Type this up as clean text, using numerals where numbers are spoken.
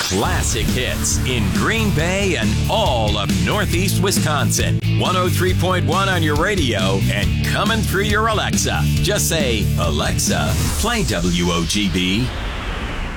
Classic hits in Green Bay and all of Northeast Wisconsin. 103.1 on your radio and coming through your Alexa. Just say, Alexa, play WOGB.